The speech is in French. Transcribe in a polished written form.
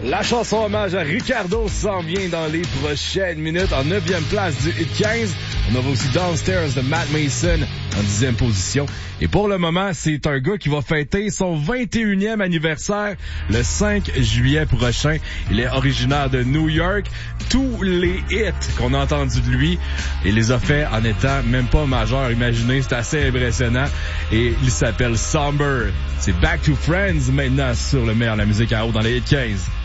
La chanson hommage à Ricardo s'en vient dans les prochaines minutes. En 9e place du Hit 15, on aura aussi Downstairs de Matt Mason en 10e position. Et pour le moment, c'est un gars qui va fêter son 21e anniversaire le 5 juillet prochain. Il est originaire de New York. Tous les hits qu'on a entendus de lui, il les a fait en étant même pas majeur. Imaginez, c'est assez impressionnant. Et il s'appelle Somber. C'est Back to Friends maintenant sur le meilleur de la musique à haut dans les Hit 15.